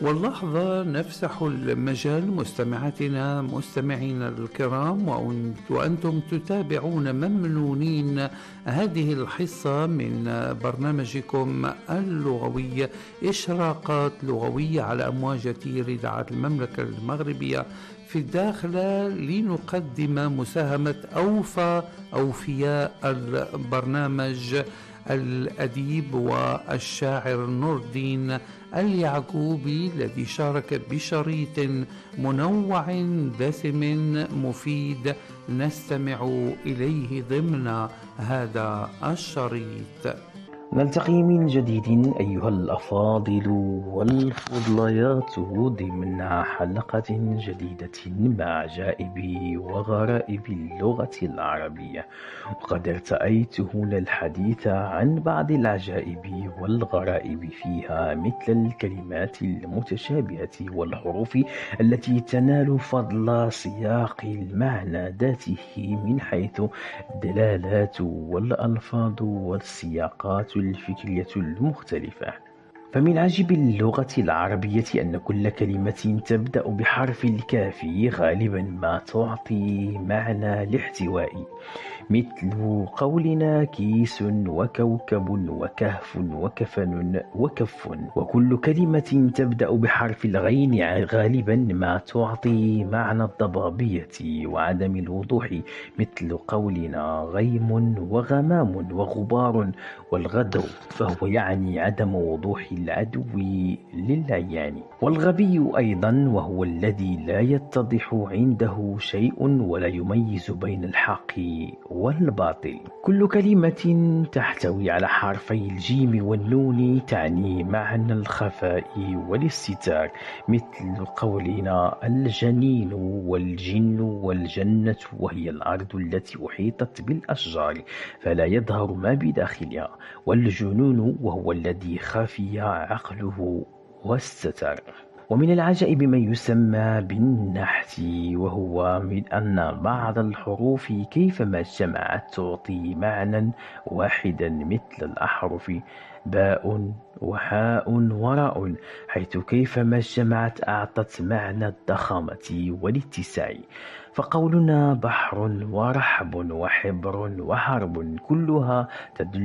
واللحظة نفسح المجال مستمعينا الكرام، وأنتم تتابعون ممنونين هذه الحصة من برنامجكم اللغوي إشراقات لغوية على أمواج إذاعة المملكة المغربية في الداخلة، لنقدم مساهمة أوفياء البرنامج الأديب والشاعر نور الدين اليعقوبي، الذي شارك بشريط منوع دسم مفيد نستمع إليه ضمن هذا الشريط. نلتقي من جديد أيها الأفاضل والفضليات ضمن حلقة جديدة مع عجائب وغرائب اللغة العربية. وقد ارتأيت هنا الحديث عن بعض العجائب والغرائب فيها، مثل الكلمات المتشابهة والحروف التي تنال فضل سياق المعنى ذاته من حيث الدلالات والألفاظ والسياقات الفكرية المختلفة. فمن عجب اللغة العربية أن كل كلمة تبدأ بحرف الكاف غالبا ما تعطي معنى الاحتواء، مثل قولنا كيس وكوكب وكهف وكفن وكف. وكل كلمة تبدأ بحرف الغين غالبا ما تعطي معنى الضبابية وعدم الوضوح، مثل قولنا غيم وغمام وغبار والغدو، فهو يعني عدم وضوح العدو للعيان. والغبي أيضا وهو الذي لا يتضح عنده شيء ولا يميز بين الحق والباطل. كل كلمة تحتوي على حرفي الجيم والنون تعني معنى الخفاء والاستتار، مثل قولنا الجنين والجن والجنة، وهي الأرض التي أحيطت بالأشجار فلا يظهر ما بداخلها، والجنون وهو الذي خفي عقله واستتر. ومن العجائب ما يسمى بالنحت، وهو من أن بعض الحروف كيفما اجتمعت تعطي معنى واحدا، مثل الأحرف باء وحاء وراء، حيث كيفما اجتمعت أعطت معنى الضخامة والاتساع. فقولنا بحر ورحب وحبر وحرب كلها تدل